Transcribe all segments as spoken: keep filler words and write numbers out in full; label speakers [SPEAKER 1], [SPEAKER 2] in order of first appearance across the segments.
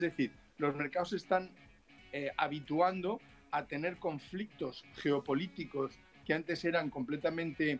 [SPEAKER 1] decir, los mercados se están eh, habituando a tener conflictos geopolíticos que antes eran completamente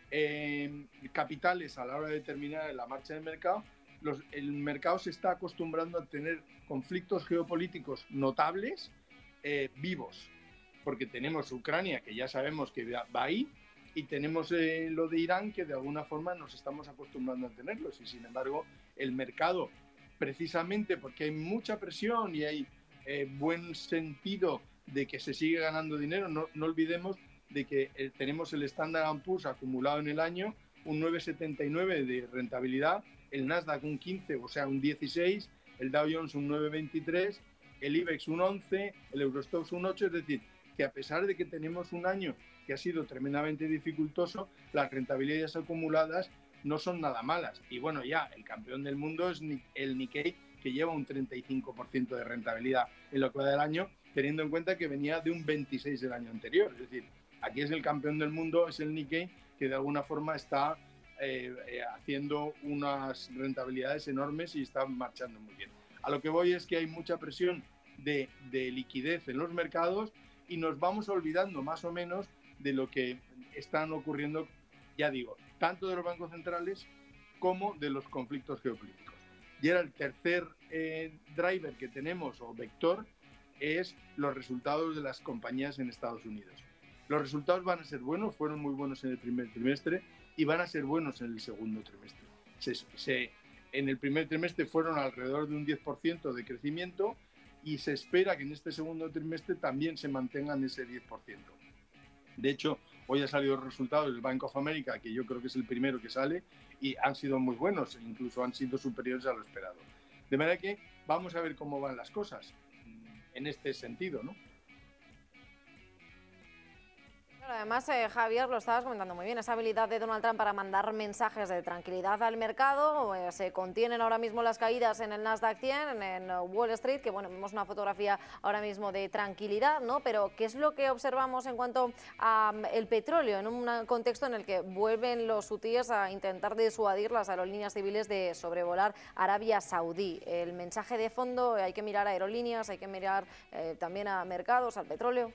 [SPEAKER 1] eh, capitales a la hora de determinar la marcha del mercado. Los, el mercado se está acostumbrando a tener conflictos geopolíticos notables eh, vivos, porque tenemos Ucrania, que ya sabemos que va ahí, y tenemos eh, lo de Irán, que de alguna forma nos estamos acostumbrando a tenerlos, y sin embargo el mercado, precisamente porque hay mucha presión y hay eh, buen sentido de que se sigue ganando dinero, no, no olvidemos de que eh, tenemos el Standard and Poor's acumulado en el año un nueve coma setenta y nueve de rentabilidad, el Nasdaq un quince, o sea un dieciséis, el Dow Jones un nueve coma veintitrés, el IBEX un once, el Eurostoxx un ocho, es decir, que a pesar de que tenemos un año que ha sido tremendamente dificultoso, las rentabilidades acumuladas no son nada malas. Y bueno, ya el campeón del mundo es el Nikkei, que lleva un treinta y cinco por ciento de rentabilidad en lo que va del año, teniendo en cuenta que venía de un veintiséis del año anterior. Es decir, aquí es el campeón del mundo, es el Nikkei, que de alguna forma está eh, eh, haciendo unas rentabilidades enormes y está marchando muy bien. A lo que voy es que hay mucha presión de, de liquidez en los mercados y nos vamos olvidando más o menos de lo que están ocurriendo, ya digo, tanto de los bancos centrales como de los conflictos geopolíticos. Y era el tercer eh, driver que tenemos, o vector, es los resultados de las compañías en Estados Unidos. Los resultados van a ser buenos, fueron muy buenos en el primer trimestre y van a ser buenos en el segundo trimestre. Se, se, en el primer trimestre fueron alrededor de un diez por ciento de crecimiento y se espera que en este segundo trimestre también se mantengan ese diez por ciento. De hecho, hoy ha salido el resultado del Bank of America, que yo creo que es el primero que sale, y han sido muy buenos, incluso han sido superiores a lo esperado. De manera que vamos a ver cómo van las cosas en este sentido, ¿no?
[SPEAKER 2] Además, eh, Javier, lo estabas comentando muy bien, esa habilidad de Donald Trump para mandar mensajes de tranquilidad al mercado, eh, se contienen ahora mismo las caídas en el Nasdaq cien, en Wall Street, que bueno, vemos una fotografía ahora mismo de tranquilidad, ¿no? Pero ¿qué es lo que observamos en cuanto al petróleo, en un contexto en el que vuelven los hutíes a intentar disuadir las aerolíneas civiles de sobrevolar Arabia Saudí? El mensaje de fondo, hay que mirar a aerolíneas, hay que mirar eh, también a mercados, al petróleo.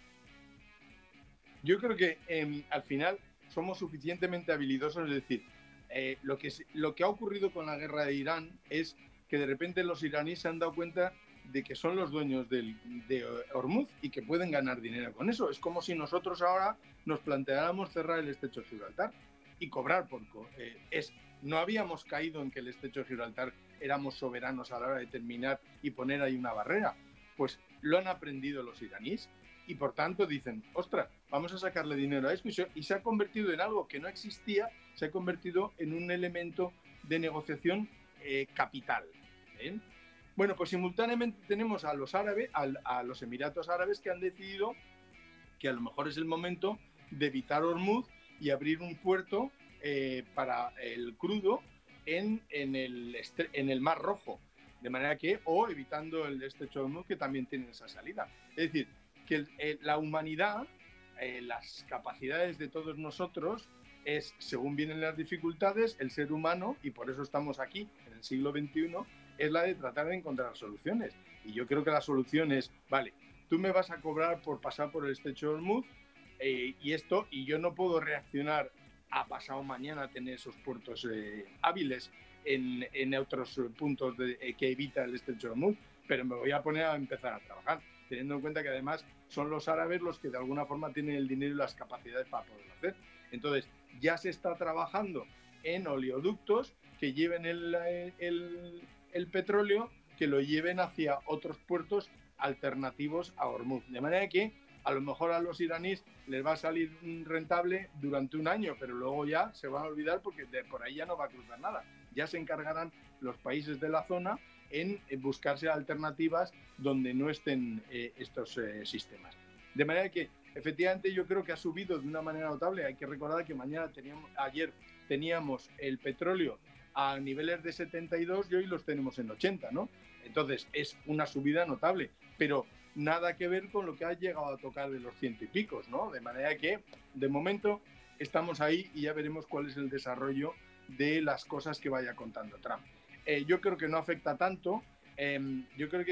[SPEAKER 1] Yo creo que eh, al final somos suficientemente habilidosos, es decir, eh, lo, que, lo que ha ocurrido con la guerra de Irán es que de repente los iraníes se han dado cuenta de que son los dueños del, de Hormuz y que pueden ganar dinero con eso. Es como si nosotros ahora nos planteáramos cerrar el estrecho de Gibraltar y cobrar por... Eh, es, no habíamos caído en que el estrecho de Gibraltar éramos soberanos a la hora de terminar y poner ahí una barrera. Pues lo han aprendido los iraníes. Y por tanto dicen, ostras, vamos a sacarle dinero a esto, y se, y se ha convertido en algo que no existía, se ha convertido en un elemento de negociación eh, capital. ¿eh? Bueno, pues simultáneamente tenemos a los árabes, a, a los Emiratos Árabes, que han decidido que a lo mejor es el momento de evitar Hormuz y abrir un puerto eh, para el crudo en, en, el, en el Mar Rojo, de manera que, o evitando el estrecho de Hormuz, que también tiene esa salida. Es decir, que eh, la humanidad, eh, las capacidades de todos nosotros, es, según vienen las dificultades, el ser humano, y por eso estamos aquí en el siglo veintiuno, es la de tratar de encontrar soluciones. Y yo creo que la solución es, vale, tú me vas a cobrar por pasar por el estrecho de Hormuz, eh, y esto, y yo no puedo reaccionar a pasado mañana tener esos puertos eh, hábiles en, en otros puntos de, eh, que evita el estrecho de Hormuz, pero me voy a poner a empezar a trabajar, teniendo en cuenta que además son los árabes los que de alguna forma tienen el dinero y las capacidades para poderlo hacer. Entonces, ya se está trabajando en oleoductos que lleven el, el, el petróleo, que lo lleven hacia otros puertos alternativos a Hormuz. De manera que a lo mejor a los iraníes les va a salir rentable durante un año, pero luego ya se van a olvidar porque de por ahí ya no va a cruzar nada. Ya se encargarán los países de la zona en buscarse alternativas donde no estén eh, estos eh, sistemas. De manera que, efectivamente, yo creo que ha subido de una manera notable. Hay que recordar que mañana teníamos, ayer teníamos el petróleo a niveles de setenta y dos y hoy los tenemos en ochenta, ¿no? Entonces, es una subida notable, pero nada que ver con lo que ha llegado a tocar de los ciento y picos, ¿no? De manera que, de momento, estamos ahí y ya veremos cuál es el desarrollo de las cosas que vaya contando Trump. Eh, yo creo que no afecta tanto. eh, yo creo que